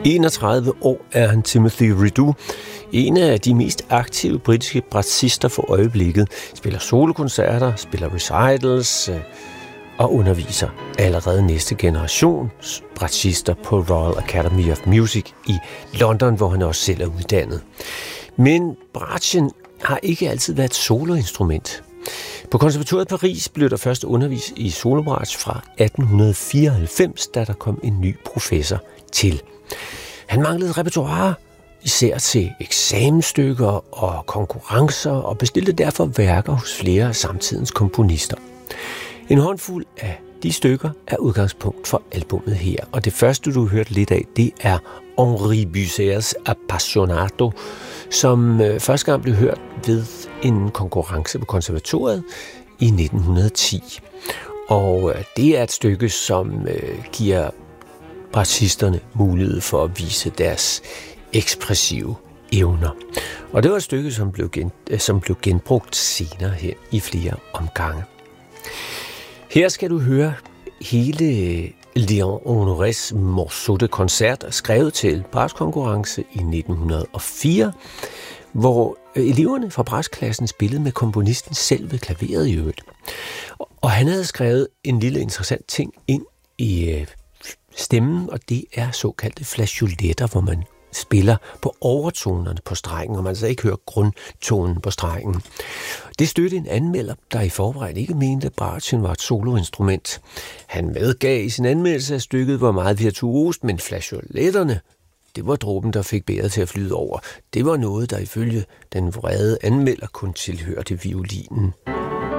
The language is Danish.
31 år er han, Timothy Redu, en af de mest aktive britiske bratsister for øjeblikket. Spiller solokoncerter, spiller recitals og underviser allerede næste generations bratsister på Royal Academy of Music i London, hvor han også selv er uddannet. Men bratschen har ikke altid været et soloinstrument. På konservatoriet i Paris blev der først undervist i solobratsch fra 1894, da der kom en ny professor til. Han manglede repertoire, især til eksamensstykker og konkurrencer, og bestilte derfor værker hos flere af samtidens komponister. En håndfuld af de stykker er udgangspunkt for albummet her, og det første, du hørte lidt af, det er Henri Bussers Appassionato, som første gang blev hørt ved en konkurrence på konservatoriet i 1910. Og det er et stykke, som giver bratsisterne mulighed for at vise deres ekspressive evner. Og det var et stykke, som blev genbrugt senere her i flere omgange. Her skal du høre hele Léon Honorés Morceau de Concert, skrevet til bratschkonkurrence i 1904, hvor eleverne fra bratschklassen spillede med komponisten selv ved klaveret i øvrigt. Og han havde skrevet en lille interessant ting ind i stemmen, og det er såkaldte flageoletter, hvor man spiller på overtonerne på strengen, og man så ikke hører grundtonen på strengen. Det stødte en anmelder, der i forvejen ikke mente, at bratschen var et soloinstrument. Han medgav i sin anmeldelse af stykket, hvor meget virtuost, men flageoletterne, det var dråben, der fik bæret til at flyde over. Det var noget, der ifølge den vrede anmelder kun tilhørte violinen.